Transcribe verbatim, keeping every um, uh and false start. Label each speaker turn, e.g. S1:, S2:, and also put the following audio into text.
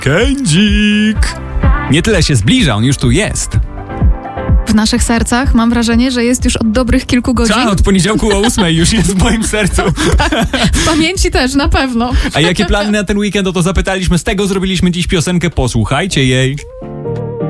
S1: Kędzik! Nie tyle się zbliża, on już tu jest.
S2: W naszych sercach mam wrażenie, że jest już od dobrych kilku godzin.
S1: Tak, od poniedziałku o ósmej już jest w moim sercu.
S2: W pamięci też, na pewno.
S1: A jakie plany na ten weekend? O to zapytaliśmy, z tego zrobiliśmy dziś piosenkę, posłuchajcie jej.